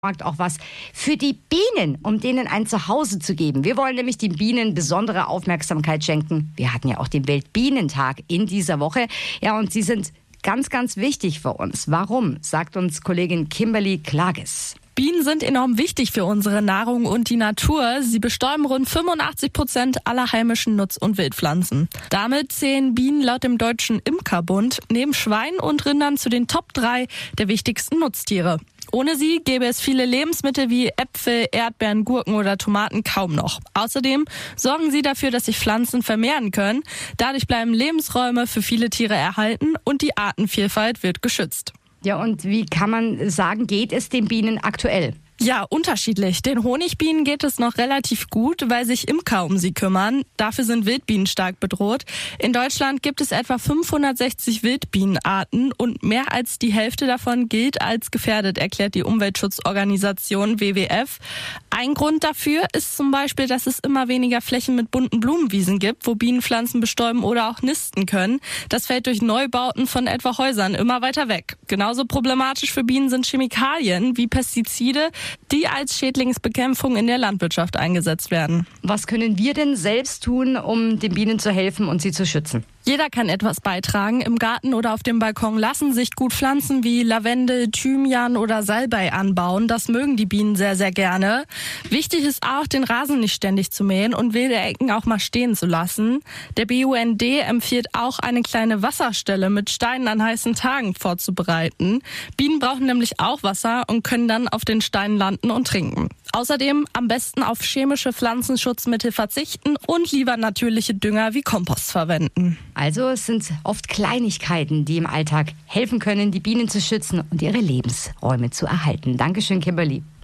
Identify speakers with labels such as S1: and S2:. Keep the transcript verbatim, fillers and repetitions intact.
S1: Markt auch was für die Bienen, um denen ein Zuhause zu geben. Wir wollen nämlich den Bienen besondere Aufmerksamkeit schenken. Wir hatten ja auch den Weltbienentag in dieser Woche. Ja, und sie sind ganz, ganz wichtig für uns. Warum? Sagt uns Kollegin Kimberly Klages.
S2: Bienen sind enorm wichtig für unsere Nahrung und die Natur. Sie bestäuben rund fünfundachtzig Prozent aller heimischen Nutz- und Wildpflanzen. Damit zählen Bienen laut dem Deutschen Imkerbund neben Schweinen und Rindern zu den Top drei der wichtigsten Nutztiere. Ohne sie gäbe es viele Lebensmittel wie Äpfel, Erdbeeren, Gurken oder Tomaten kaum noch. Außerdem sorgen sie dafür, dass sich Pflanzen vermehren können. Dadurch bleiben Lebensräume für viele Tiere erhalten und die Artenvielfalt wird geschützt.
S1: Ja, und wie kann man sagen, geht es den Bienen aktuell?
S2: Ja, unterschiedlich. Den Honigbienen geht es noch relativ gut, weil sich Imker um sie kümmern. Dafür sind Wildbienen stark bedroht. In Deutschland gibt es etwa fünfhundertsechzig Wildbienenarten und mehr als die Hälfte davon gilt als gefährdet, erklärt die Umweltschutzorganisation W W F. Ein Grund dafür ist zum Beispiel, dass es immer weniger Flächen mit bunten Blumenwiesen gibt, wo Bienen Pflanzen bestäuben oder auch nisten können. Das fällt durch Neubauten von etwa Häusern immer weiter weg. Genauso problematisch für Bienen sind Chemikalien wie Pestizide, die als Schädlingsbekämpfung in der Landwirtschaft eingesetzt werden.
S1: Was können wir denn selbst tun, um den Bienen zu helfen und sie zu schützen?
S2: Jeder kann etwas beitragen. Im Garten oder auf dem Balkon lassen sich gut Pflanzen wie Lavendel, Thymian oder Salbei anbauen. Das mögen die Bienen sehr, sehr gerne. Wichtig ist auch, den Rasen nicht ständig zu mähen und wilde Ecken auch mal stehen zu lassen. Der B U N D empfiehlt auch, eine kleine Wasserstelle mit Steinen an heißen Tagen vorzubereiten. Bienen brauchen nämlich auch Wasser und können dann auf den Steinen landen und trinken. Außerdem am besten auf chemische Pflanzenschutzmittel verzichten und lieber natürliche Dünger wie Kompost verwenden.
S1: Also es sind oft Kleinigkeiten, die im Alltag helfen können, die Bienen zu schützen und ihre Lebensräume zu erhalten. Dankeschön, Kimberly.